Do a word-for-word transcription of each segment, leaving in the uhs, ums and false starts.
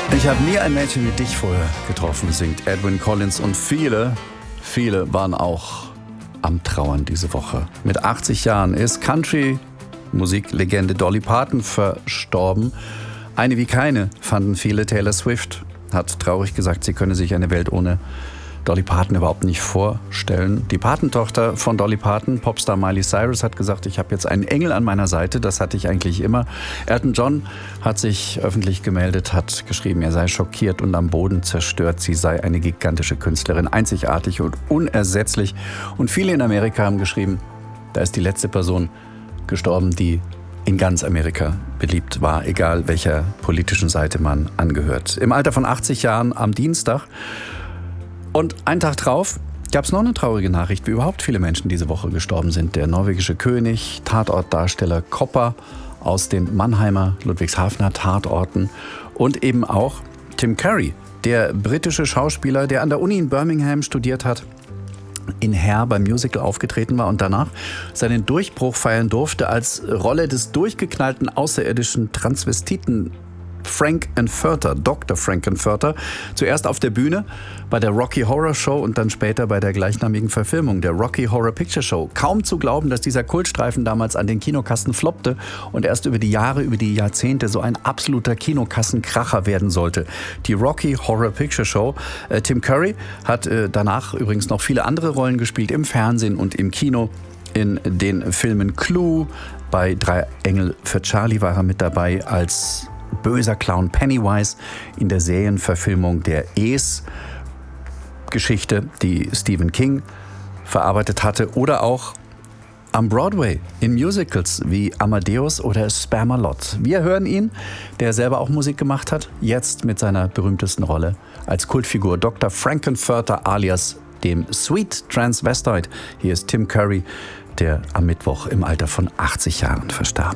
Ich habe nie ein Mädchen wie dich vorher getroffen, singt Edwyn Collins. Und viele, viele waren auch am Trauern diese Woche. Mit achtzig Jahren ist Country-Musiklegende Dolly Parton verstorben. Eine wie keine, fanden viele. Taylor Swift hat traurig gesagt, sie könne sich eine Welt ohne Dolly Parton überhaupt nicht vorstellen. Die Patentochter von Dolly Parton, Popstar Miley Cyrus, hat gesagt, ich habe jetzt einen Engel an meiner Seite, das hatte ich eigentlich immer. Elton John hat sich öffentlich gemeldet, hat geschrieben, er sei schockiert und am Boden zerstört. Sie sei eine gigantische Künstlerin, einzigartig und unersetzlich. Und viele in Amerika haben geschrieben, da ist die letzte Person gestorben, die in ganz Amerika beliebt war, egal welcher politischen Seite man angehört. Im Alter von achtzig Jahren am Dienstag. Und einen Tag drauf gab es noch eine traurige Nachricht, wie überhaupt viele Menschen diese Woche gestorben sind. Der norwegische König, Tatortdarsteller Kopper aus den Mannheimer, Ludwigshafener Tatorten und eben auch Tim Curry, der britische Schauspieler, der an der Uni in Birmingham studiert hat, in Hair beim Musical aufgetreten war und danach seinen Durchbruch feiern durfte als Rolle des durchgeknallten außerirdischen Transvestiten Frank-N-Furter, Doktor Frank-N-Furter, zuerst auf der Bühne bei der Rocky Horror Show und dann später bei der gleichnamigen Verfilmung der Rocky Horror Picture Show. Kaum zu glauben, dass dieser Kultstreifen damals an den Kinokassen floppte und erst über die Jahre, über die Jahrzehnte so ein absoluter Kinokassenkracher werden sollte. Die Rocky Horror Picture Show. Äh, Tim Curry hat äh, danach übrigens noch viele andere Rollen gespielt, im Fernsehen und im Kino. In den Filmen Clue, bei Drei Engel für Charlie war er mit dabei als böser Clown Pennywise, in der Serienverfilmung der Es-Geschichte, die Stephen King verarbeitet hatte, oder auch am Broadway in Musicals wie Amadeus oder Spamalot. Wir hören ihn, der selber auch Musik gemacht hat, jetzt mit seiner berühmtesten Rolle als Kultfigur Doktor Frank-N-Furter alias dem Sweet Transvestite. Hier ist Tim Curry, der am Mittwoch im Alter von achtzig Jahren verstarb.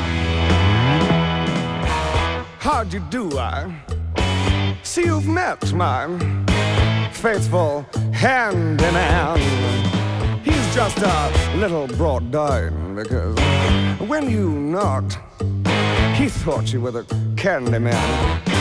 How'd you do? I see you've met my faithful hand-in-hand. He's just a little brought down because when you knocked, he thought you were the candy man.